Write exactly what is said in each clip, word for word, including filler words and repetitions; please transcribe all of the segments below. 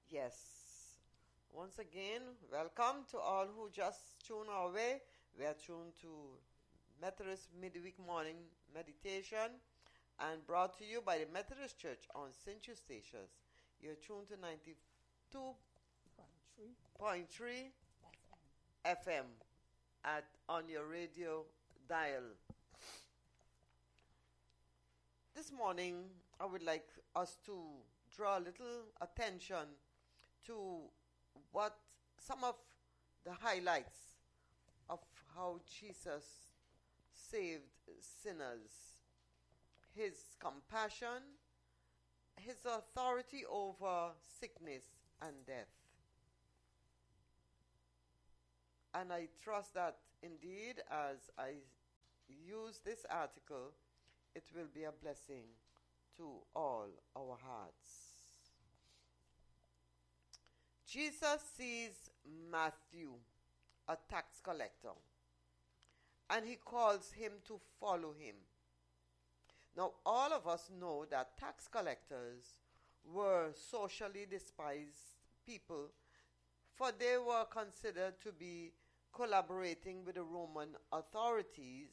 Yes. Once again, welcome to all who just tune our way. We are tuned to Methodist Midweek Morning Meditation and brought to you by the Methodist Church on Saint Eustatius. You're tuned to ninety-two point three F M at on your radio dial. This morning, I would like us to draw a little attention to what some of the highlights of how Jesus saved sinners, his compassion, his authority over sickness and death. And I trust that indeed, as I use this article, it will be a blessing to all our hearts. Jesus sees Matthew, a tax collector, and he calls him to follow him. Now, all of us know that tax collectors were socially despised people, for they were considered to be collaborating with the Roman authorities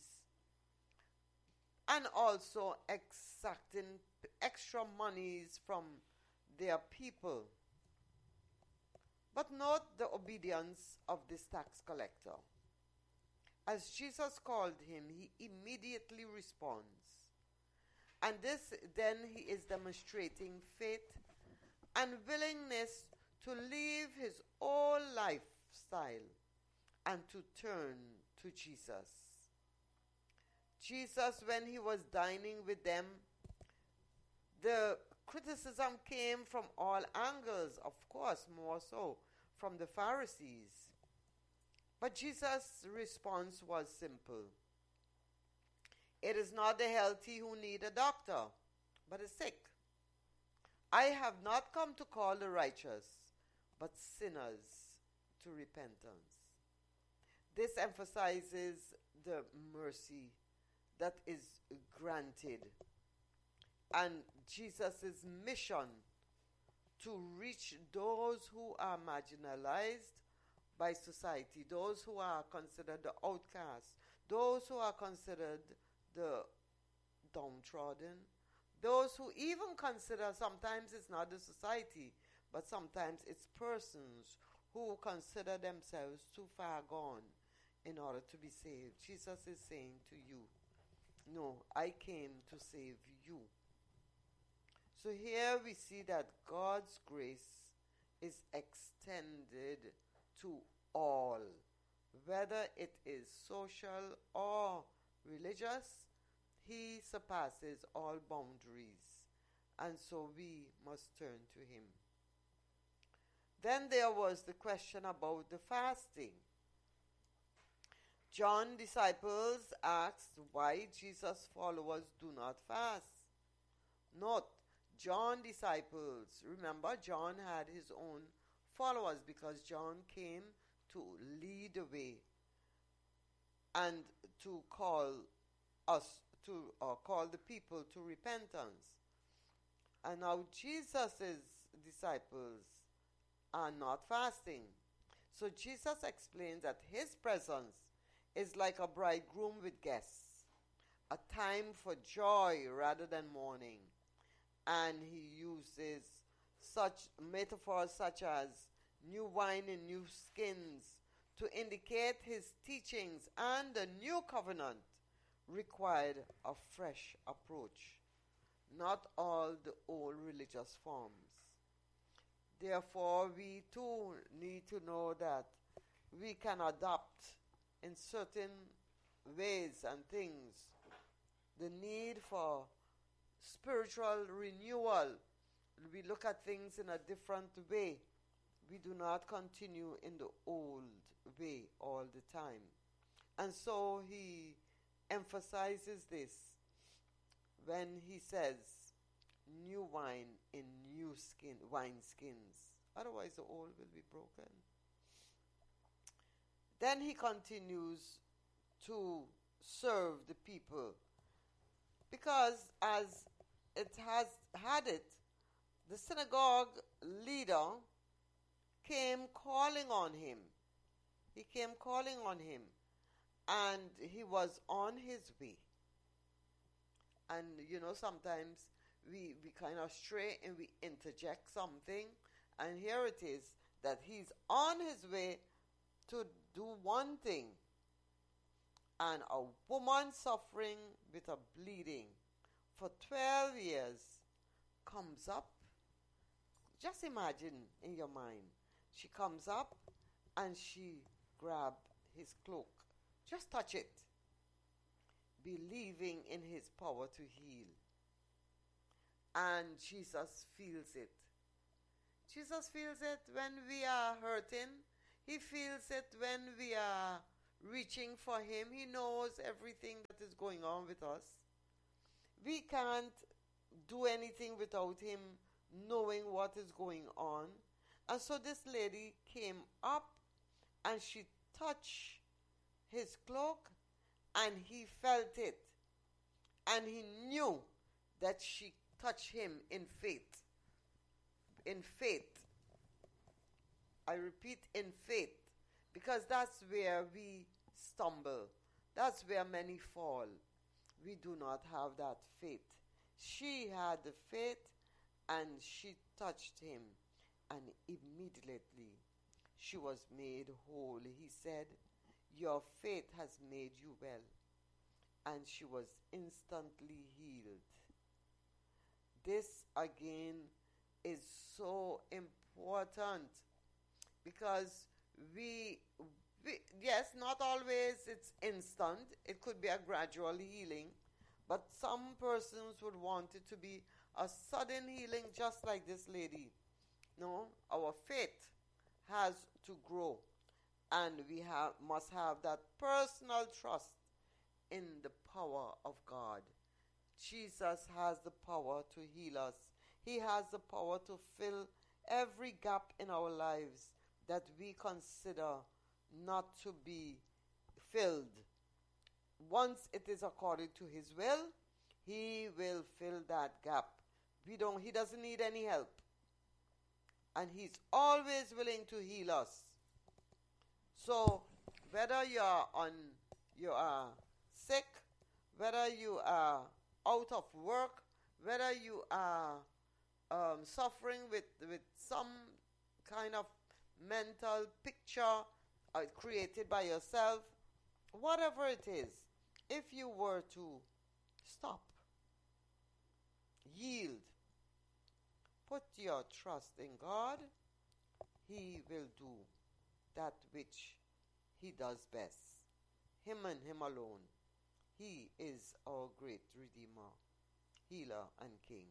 and also exacting extra monies from their people. But note the obedience of this tax collector. As Jesus called him, he immediately responds. And this then he is demonstrating faith and willingness to leave his old lifestyle and to turn to Jesus. Jesus, when he was dining with them, the criticism came from all angles, of course, more so from the Pharisees. But Jesus' response was simple. It is not the healthy who need a doctor, but the sick. I have not come to call the righteous, but sinners to repentance. This emphasizes the mercy that is granted and Jesus' mission to reach those who are marginalized by society, those who are considered the outcasts, those who are considered the downtrodden, those who even consider sometimes it's not the society, but sometimes it's persons who consider themselves too far gone in order to be saved. Jesus is saying to you, no, I came to save you. So here we see that God's grace is extended to all, whether it is social or religious. He surpasses all boundaries, and so we must turn to him. Then there was the question about the fasting. John's disciples asked why Jesus' followers do not fast. Note, John's disciples, remember, John had his own followers because John came to lead the way and to call us to, or call the people to repentance. And now Jesus' disciples are not fasting. So Jesus explains that his presence is like a bridegroom with guests, a time for joy rather than mourning. And he uses such metaphors such as new wine in new skins to indicate his teachings, and the new covenant required a fresh approach, not all the old religious forms. Therefore, we too need to know that we can adopt in certain ways and things the need for spiritual renewal. We look at things in a different way. We do not continue in the old way all the time. And so he emphasizes this when he says new wine in new skin wine skins, otherwise the old will be broken. Then he continues to serve the people, because as it has had it, the synagogue leader came calling on him. He came calling on him. And he was on his way. And you know, sometimes we, we kind of stray and we interject something. And here it is that he's on his way to do one thing. And a woman suffering with a bleeding for twelve years comes up. Just imagine in your mind. She comes up and she grabs his cloak. Just touch it. Believing in his power to heal. And Jesus feels it. Jesus feels it when we are hurting. He feels it when we are reaching for him. He knows everything that is going on with us. We can't do anything without him knowing what is going on. And so this lady came up and she touched his cloak and he felt it. And he knew that she touched him in faith. In faith. I repeat, in faith. Because that's where we stumble. That's where many fall. We do not have that faith. She had the faith and she touched him. And immediately she was made whole. He said, your faith has made you well. And she was instantly healed. This again is so important because we, we, yes, not always it's instant. It could be a gradual healing, but some persons would want it to be a sudden healing, just like this lady. No, our faith has to grow, and we have must have that personal trust in the power of God. Jesus has the power to heal us. He has the power to fill every gap in our lives that we consider not to be filled. Once it is according to his will, he will fill that gap. We don't, he doesn't need any help. And he's always willing to heal us. So whether you are on, you are sick, whether you are out of work, whether you are um, suffering with, with some kind of mental picture uh, created by yourself, whatever it is, if you were to stop, yield, put your trust in God, he will do that which he does best. Him and him alone. He is our great Redeemer, Healer, and King.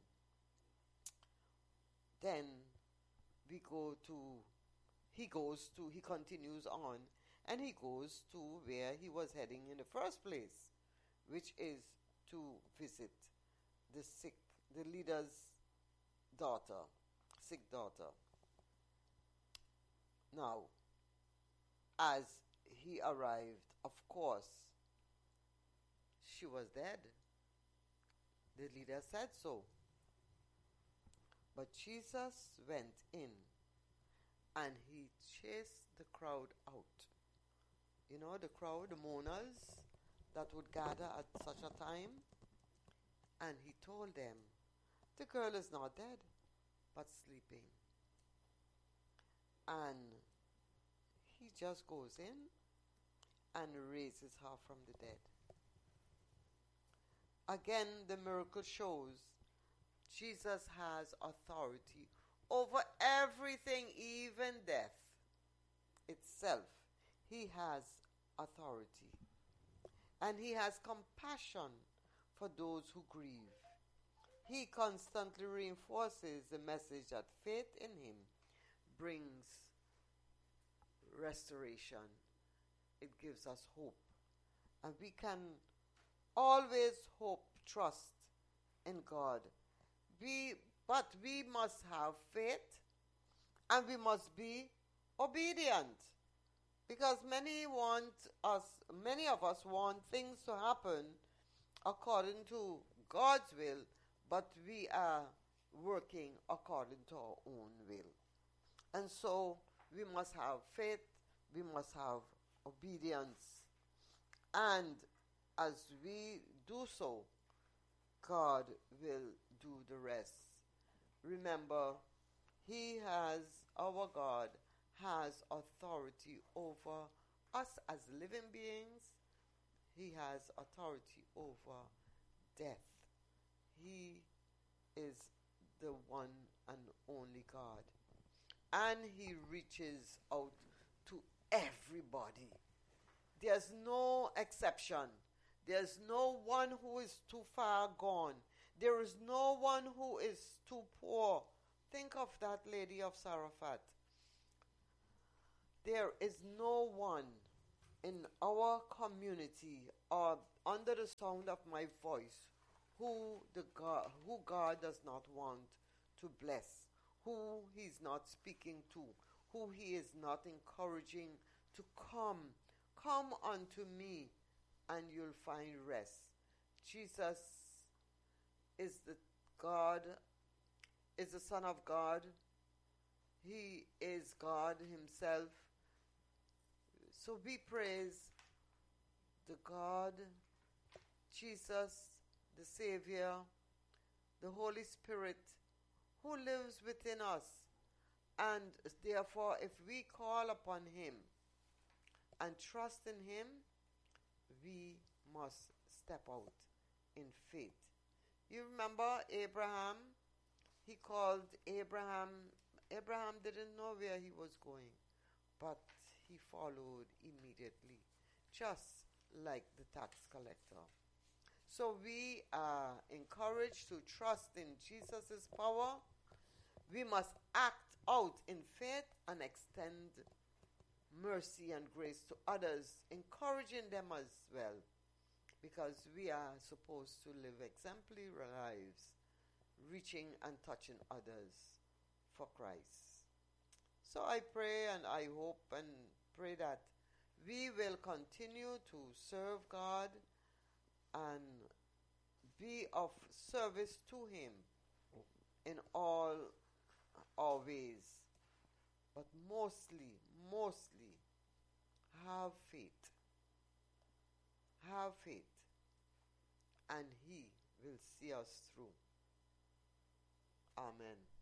Then we go to, he goes to, he continues on, and he goes to where he was heading in the first place, which is to visit the sick, the leader's daughter, sick daughter. Now, as he arrived, of course, she was dead. The leader said so. But Jesus went in and he chased the crowd out. You know, the crowd, the mourners that would gather at such a time. And he told them, the girl is not dead, but sleeping. And he just goes in and raises her from the dead. Again, the miracle shows Jesus has authority over everything, even death itself. He has authority. And he has compassion for those who grieve. He constantly reinforces the message that faith in him brings restoration. It gives us hope. And we can always hope, trust in God. We, but we must have faith and we must be obedient. Because many want us, many of us want things to happen according to God's will, but we are working according to our own will. And so We must have faith. We must have obedience. And as we do so, God will do the rest. Remember, He has, our God, has authority over us as living beings. He has authority over death. He is the one and only God. And He reaches out to everybody. There's no exception. There's no one who is too far gone. There is no one who is too poor. Think of that lady of Zarephath. There is no one in our community or under the sound of my voice who the God, who God does not want to bless, who He's not speaking to, who He is not encouraging to come. Come unto me and you'll find rest. Jesus is the God, is the Son of God. He is God Himself. So we praise the God, Jesus, the Savior, the Holy Spirit, who lives within us. And therefore, if we call upon Him and trust in Him, we must step out in faith. You remember Abraham? He called Abraham. Abraham didn't know where he was going, but he followed immediately, just like the tax collector. So we are encouraged to trust in Jesus' power. We must act out in faith and extend mercy and grace to others, encouraging them as well, because we are supposed to live exemplary lives, reaching and touching others for Christ. So I pray and I hope and pray that we will continue to serve God and be of service to Him in all our ways. But mostly, mostly, have faith. Have faith. And He will see us through. Amen.